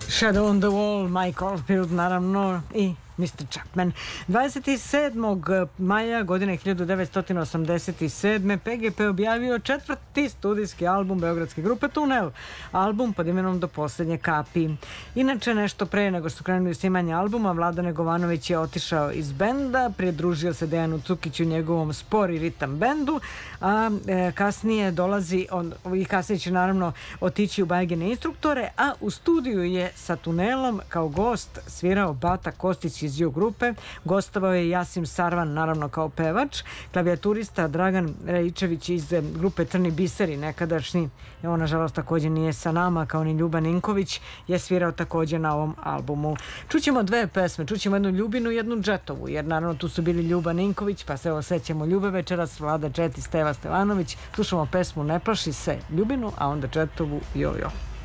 Shadow on the Wall, Mike Oldfield, naravno, i Mr. Chapman. 27. maja godine 1987. PGP objavio četvrti studijski album beogradske grupe Tunel, album pod imenom Do poslednje kapi. Inače, nešto pre nego što krenuli snimanje albuma, Vlada Negovanović je otišao iz benda, pridružio se Dejanu Cukiću njegovom Spori ritam bendu, a kasnije dolazi, i kasnije će naravno otići u Bajgene instruktore, a u studiju je sa Tunelom kao gost svirao Bata Kostić iz Ju grupe, gostovao je Jasim Sarvan, naravno kao pevač, klavijaturista Dragan Raičević iz grupe Crni biseri, nekadašnji, evo nažalost također nije sa nama, kao ni Ljuba Ninković, je svirao također na ovom albumu. Čućemo dve pesme, čućemo jednu Ljubinu i jednu Džetovu, jer naravno tu su bili Ljuba Ninković, pa se osjećamo Ljube večeras, Vlada Džet i Steva Stevanović, slušamo pesmu Ne plaši se Ljubinu, a onda Džetovu Jojo.